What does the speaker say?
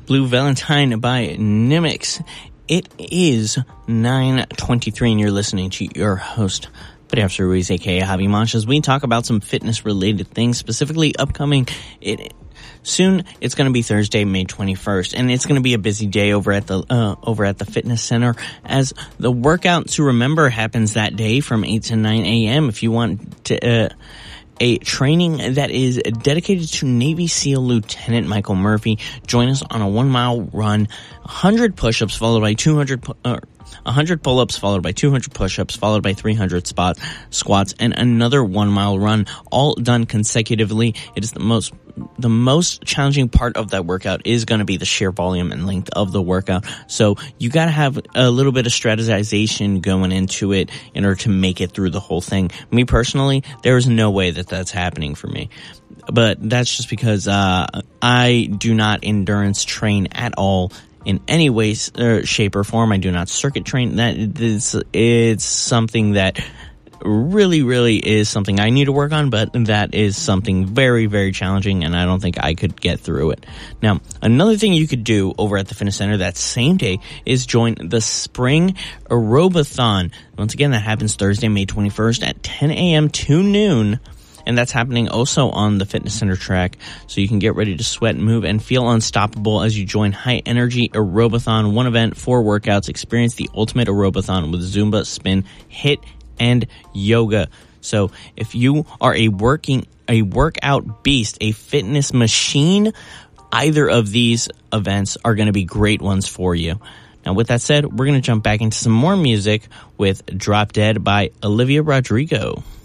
Blue Valentine by Nimix. It is 9:23 and you're listening to your host, Pedro Ruiz, aka Javi Manch, as we talk about some fitness-related things, specifically upcoming. Soon, it's going to be Thursday, May 21st, and it's going to be a busy day over at the fitness center, as the workout to remember happens that day from 8 to 9 a.m. If you want to, a training that is dedicated to Navy SEAL Lieutenant Michael Murphy, join us on a 1 mile run, 100 push-ups followed by 100 pull-ups followed by 200 push-ups followed by 300 squats, and another 1 mile run, all done consecutively. It is the most challenging part of that workout is going to be the sheer volume and length of the workout. So you got to have a little bit of strategization going into it in order to make it through the whole thing. Me personally, there is no way that that's happening for me. But that's just because I do not endurance train at all in any way, shape, or form. I do not circuit train. It's something that really is something I need to work on, but that is something very, very challenging, and I don't think I could get through it. Now, another thing you could do over at the fitness center that same day is join the Spring Aerobathon. Once again, that happens Thursday, May 21st at 10 a.m. to noon. And that's happening also on the fitness center track, so you can get ready to sweat, move, and feel unstoppable as you join High Energy Aerobathon. One event, 4 workouts. Experience the ultimate aerobathon with Zumba, spin, HIIT, and yoga. So if you are a workout beast, a fitness machine, either of these events are going to be great ones for you. Now, with that said, we're going to jump back into some more music with Drop Dead by Olivia Rodrigo.